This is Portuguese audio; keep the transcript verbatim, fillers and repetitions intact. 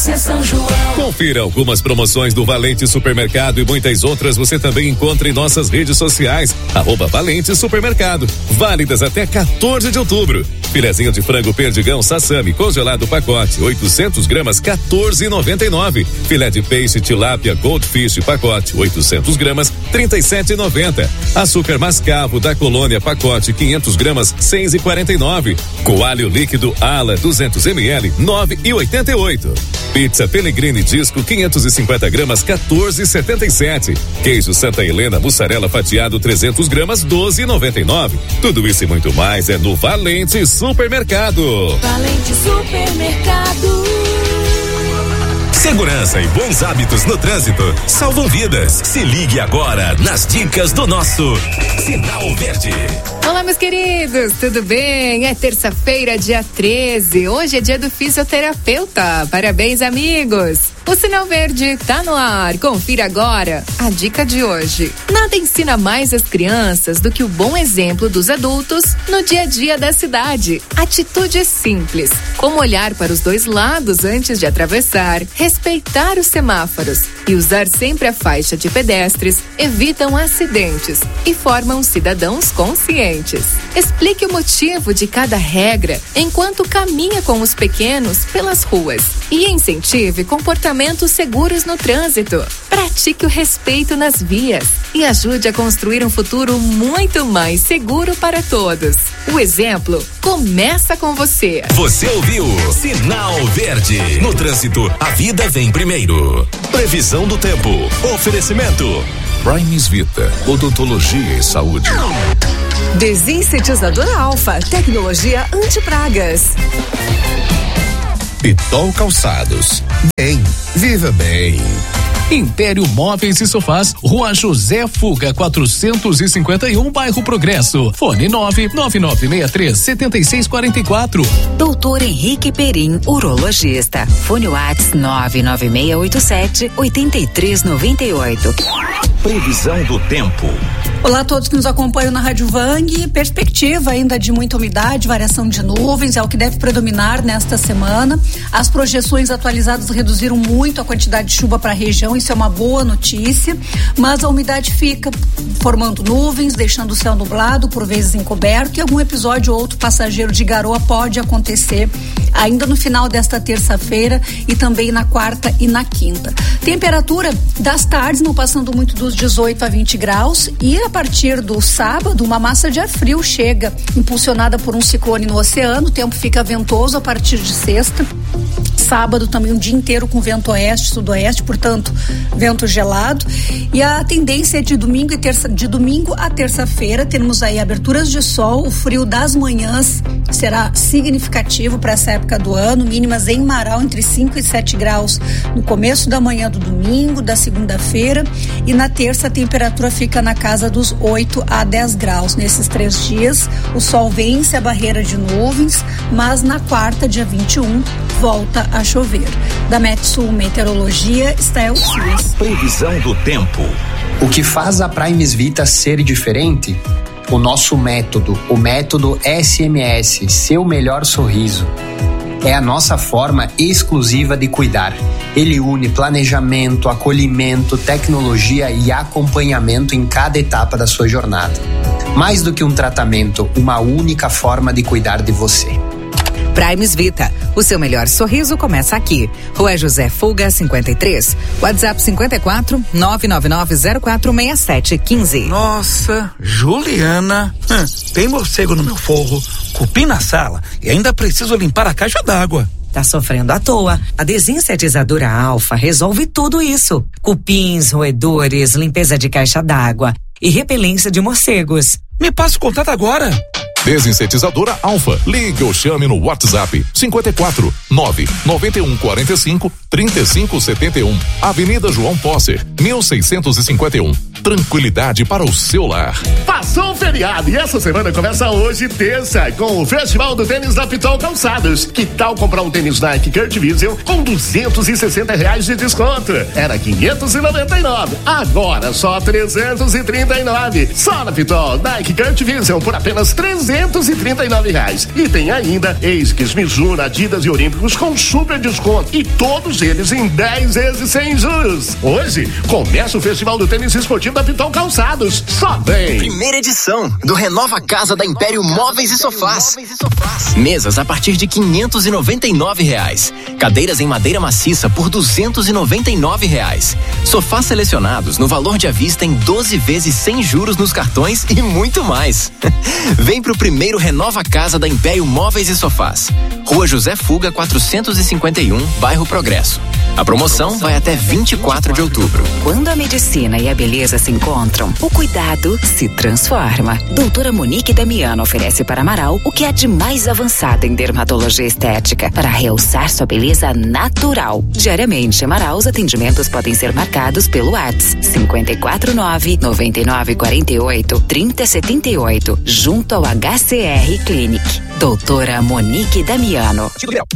Farmácia São João. Confira algumas promoções do Valente Supermercado e muitas outras você também encontra em nossas redes sociais. Arroba Valente Supermercado. Válidas até quatorze de outubro. Filezinho de frango perdigão Sassami congelado pacote oitocentos gramas quatorze e noventa e nove. Filé de peixe tilápia Goldfish pacote oitocentos gramas trinta e sete e noventa. Açúcar mascavo da Colônia pacote quinhentos gramas seis e quarenta e nove. Coalho líquido Ala duzentos mililitros nove e oitenta e oito. Pizza Pellegrini Disco quinhentos e cinquenta gramas quatorze e setenta e sete. Queijo Santa Helena mussarela fatiado trezentos gramas doze e noventa e nove. Tudo isso e muito mais é no Valente Supermercado. Valente Supermercado. Segurança e bons hábitos no trânsito salvam vidas. Se ligue agora nas dicas do nosso Sinal Verde. Olá, meus queridos, tudo bem? É terça-feira, dia treze. Hoje é dia do fisioterapeuta. Parabéns, amigos. O Sinal Verde tá no ar. Confira agora a dica de hoje. Nada ensina mais as crianças do que o bom exemplo dos adultos no dia a dia da cidade. Atitude simples, como olhar para os dois lados antes de atravessar, respeitar os semáforos e usar sempre a faixa de pedestres, evitam acidentes e formam cidadãos conscientes. Explique o motivo de cada regra enquanto caminha com os pequenos pelas ruas e incentive comportamentos seguros no trânsito. Pratique o respeito nas vias e ajude a construir um futuro muito mais seguro para todos. O exemplo começa com você. Você ouviu Sinal Verde. No trânsito, a vida vem primeiro. Previsão do tempo. Oferecimento Primes Vita, odontologia e saúde. Desinsetizador Alfa, tecnologia anti-pragas. Pitol Calçados. Bem, viva bem. Império Móveis e Sofás, Rua José Fuga, quatrocentos e cinquenta e um, Bairro Progresso. Fone nove nove nove seis três sete seis quatro quatro. Doutor Henrique Perim, urologista. Fone Whats nove nove seis oito sete oito três nove oito. Previsão do tempo. Olá a todos que nos acompanham na Rádio Vang. Perspectiva ainda de muita umidade, variação de nuvens, é o que deve predominar nesta semana. As projeções atualizadas reduziram muito a quantidade de chuva para a região, isso é uma boa notícia, mas a umidade fica formando nuvens, deixando o céu nublado, por vezes encoberto, e algum episódio ou outro passageiro de garoa pode acontecer ainda no final desta terça-feira e também na quarta e na quinta. Temperatura das tardes não passando muito dos dezoito a vinte graus, e a partir do sábado uma massa de ar frio chega, impulsionada por um ciclone no oceano. O tempo fica ventoso a partir de sexta. Sábado também um dia inteiro com vento oeste, sudoeste, portanto, vento gelado. E a tendência é de domingo e terça, de domingo a terça-feira, teremos aí aberturas de sol. O frio das manhãs será significativo para essa época do ano, mínimas em Marau entre cinco e sete graus no começo da manhã do domingo, da segunda-feira, e na terça a temperatura fica na casa dos oito a dez graus. Nesses três dias, o sol vence a barreira de nuvens, mas na quarta, dia vinte e um, volta a chover. Da Metsul Meteorologia, Estael Silves. Previsão do tempo. O que faz a Primes Vita ser diferente? O nosso método, o método S M S, Seu Melhor Sorriso. É a nossa forma exclusiva de cuidar. Ele une planejamento, acolhimento, tecnologia e acompanhamento em cada etapa da sua jornada. Mais do que um tratamento, uma única forma de cuidar de você. Primes Vita, o seu melhor sorriso começa aqui. Rua José Fuga, cinquenta e três. WhatsApp cinquenta e quatro, nove nove nove zero quatro seis sete um cinco. Nossa, Juliana, hum, tem morcego no meu forro, cupim na sala e ainda preciso limpar a caixa d'água. Tá sofrendo à toa. A desinsetizadora Alfa resolve tudo isso. Cupins, roedores, limpeza de caixa d'água e repelência de morcegos. Me passa o contato agora. Desinsetizadora Alfa. Ligue ou chame no WhatsApp cinquenta e quatro, nove noventa e um quarenta e cinco, trinta e cinco setenta e um. Avenida João Posser, mil seiscentos e cinquenta e um. Tranquilidade para o seu lar. Passou o feriado e essa semana começa hoje, terça, com o Festival do Tênis da Pitol Calçados. Que tal comprar um tênis Nike Kurt Vision com duzentos e sessenta reais de desconto? Era quinhentos e noventa e nove, agora só trezentos e trinta e nove. Só na Pitol Nike Kurt Vision por apenas trezentos duzentos e trinta e nove reais. E tem ainda Esquis, Mizuno, Adidas e Olímpicos com super desconto. E todos eles em dez vezes sem juros. Hoje, começa o Festival do Tênis Esportivo da Pitol Calçados. Só vem! Primeira edição do Renova Casa da Império Móveis e Sofás. Mesas a partir de quinhentos e noventa e nove reais. Cadeiras em madeira maciça por duzentos e noventa e nove reais. Sofás selecionados no valor de à vista em doze vezes sem juros nos cartões e muito mais. Vem pro primeiro Renova Casa da Império Móveis e Sofás. Rua José Fuga quatrocentos e cinquenta e um, bairro Progresso. A promoção vai até vinte e quatro de outubro. Quando a medicina e a beleza se encontram, o cuidado se transforma. Doutora Monique Damiano oferece para Amaral o que há de mais avançado em dermatologia estética para realçar sua beleza natural. Diariamente, Amaral, os atendimentos podem ser marcados pelo WhatsApp cinco quatro nove, nove nove quatro oito, três zero sete oito, junto ao H C R Clinic. Doutora Monique Damiano.